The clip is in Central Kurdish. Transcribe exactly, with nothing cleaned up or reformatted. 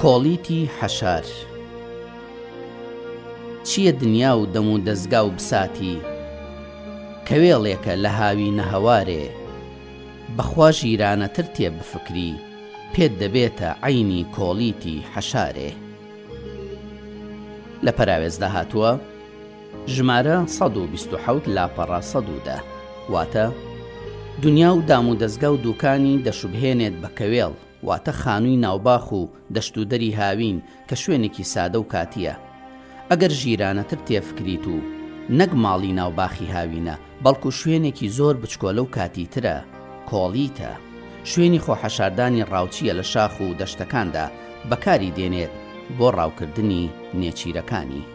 کۆڵیتی حەشار. چییە دنیا و دەم و دەستگا و بساتی، کەوێڵێکە لە هاوی نەهەوارێ، بەخوا ژیرانەتر تێ بفکری، پێت دەبێتە عەینی کۆڵیتی حەشارێ. لە پەراوێزدا هاتووە ژمارە سەد و بیست و حەوت لاپەڕە سەد و دە، واتە دنیا و دام و دەستگا و دووکانی دەشوبهێنێت بە کەوێڵ، واتە خانووی ناوباخ و دەشت و دەری هاوین کە شوێنێکی سادە و کاتیە. ئەگەر ژیرانەتر تێفکریت و نەک ماڵی ناوباخی هاوینە، بەڵکو شوێنێکی زۆر بچکۆلە و کاتیترە، کۆڵیتە، شوێنی خۆحەشاردانی ڕاوچیە لە شاخ و دەشتەکاندا، بەکاری دێنێت بۆ ڕاوکردنی نێچیرەکانی.